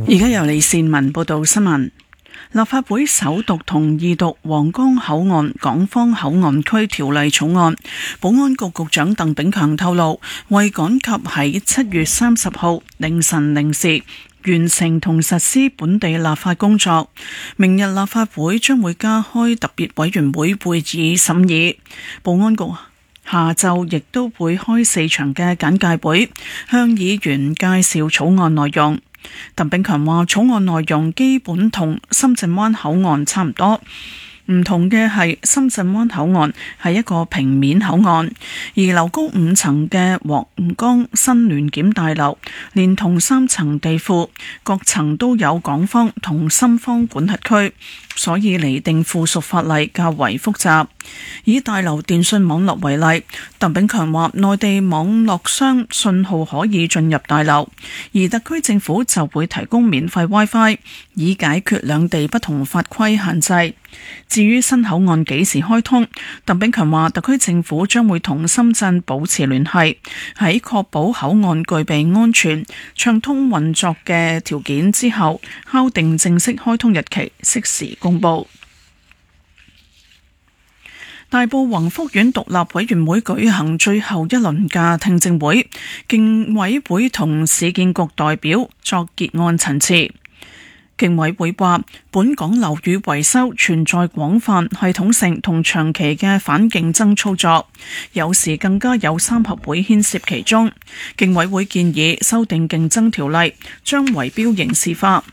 而家由李善文報道新聞。立法會首讀同二讀皇崗口岸港方口岸區條例草案，保安局局長鄧炳強透露，為趕及喺7月30號凌晨0時完成同實施本地立法工作，明日立法會將會加開特別委員會會議審議。保安局下晝亦都會開4場嘅簡介會，向議員介紹草案內容。鄧炳強話，草案內容基本同深圳灣口岸差唔多，唔同嘅係深圳灣口岸係一個平面口岸，而樓高5層嘅皇崗新聯檢大樓連同3層地庫，各層都有港方同深方管轄區，所以釐定附屬法例較為複雜。以大樓電訊網絡為例，鄧炳強話內地網絡商信號可以進入大樓，而特區政府就會提供免費 WiFi， 以解決兩地不同法規限制。至於新口岸幾時開通，鄧炳強話特區政府將會同深圳保持聯繫，喺確保口岸具備安全、暢通運作嘅條件之後，敲定正式開通日期，適時公佈。大埔宏福苑獨立委員會舉行最後一輪嘅聽證會，競委會同市建局代表作結案陳詞。競委會話，本港樓宇維修存在廣泛、系統性同長期嘅反競爭操作，有時更加有三合會牽涉其中。競委會建議修訂競爭條例，將圍標刑事化，